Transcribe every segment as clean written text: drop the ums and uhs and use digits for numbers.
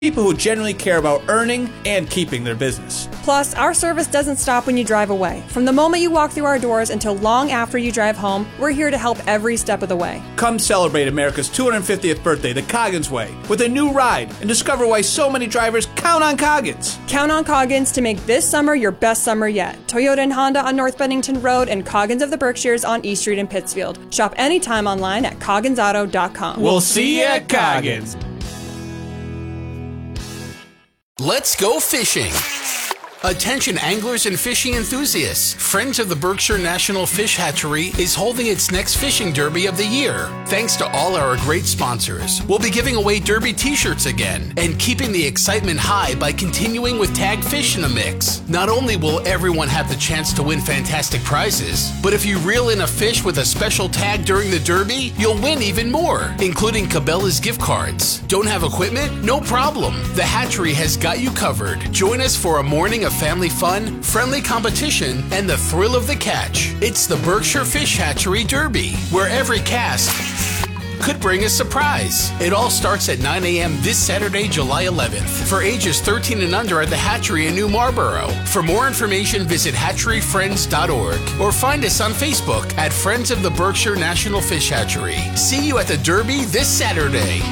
People who genuinely care about earning and keeping their business. Plus, our service doesn't stop when you drive away. From the moment you walk through our doors until long after you drive home, we're here to help every step of the way. Come celebrate America's 250th birthday the Coggins way with a new ride and discover why so many drivers count on Coggins. Count on Coggins to make this summer your best summer yet. Toyota and Honda on North Bennington Road and Coggins of the Berkshires on East Street in Pittsfield. Shop anytime online at cogginsauto.com. We'll see you at Coggins. Let's go fishing. Attention anglers and fishing enthusiasts. Friends of the Berkshire National Fish Hatchery is holding its next fishing derby of the year. Thanks to all our great sponsors, we'll be giving away derby t-shirts again and keeping the excitement high by continuing with tagged fish in the mix. Not only will everyone have the chance to win fantastic prizes, but if you reel in a fish with a special tag during the derby, you'll win even more, including Cabela's gift cards. Don't have equipment? No problem. The hatchery has got you covered. Join us for a morning of family fun, friendly competition, and the thrill of the catch. It's the Berkshire Fish Hatchery Derby, where every cast could bring a surprise. It all starts at 9 a.m. this Saturday, July 11th, for ages 13 and under at the hatchery in New Marlboro. For more information, visit hatcheryfriends.org or find us on Facebook at Friends of the Berkshire National Fish Hatchery. See you at the Derby this Saturday.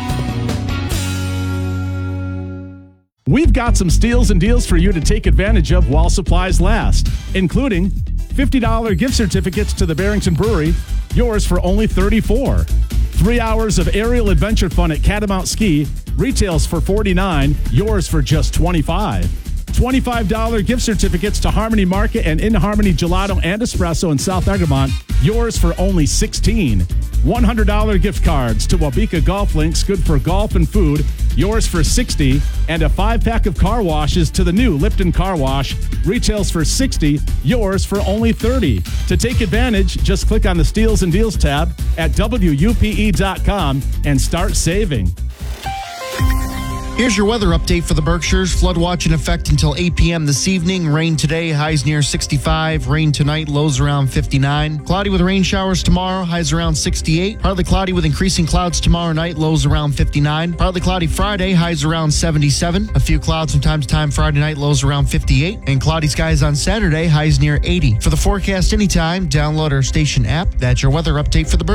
We've got some steals and deals for you to take advantage of while supplies last, including $50 gift certificates to the Barrington Brewery, yours for only $34. 3 hours of aerial adventure fun at Catamount Ski, retails for $49, yours for just $25. $25 gift certificates to Harmony Market and In Harmony Gelato and Espresso in South Egremont, yours for only $16. $100 gift cards to Wabika Golf Links, good for golf and food, yours for $60. And a 5-pack of car washes to the new Lipton Car Wash, retails for $60, yours for only $30. To take advantage, just click on the Steals and Deals tab at WUPE.com and start saving. Here's your weather update for the Berkshires. Flood watch in effect until 8 p.m. this evening. Rain today, highs near 65. Rain tonight, lows around 59. Cloudy with rain showers tomorrow, highs around 68. Partly cloudy with increasing clouds tomorrow night, lows around 59. Partly cloudy Friday, highs around 77. A few clouds from time to time Friday night, lows around 58. And cloudy skies on Saturday, highs near 80. For the forecast anytime, download our station app. That's your weather update for the Berkshires.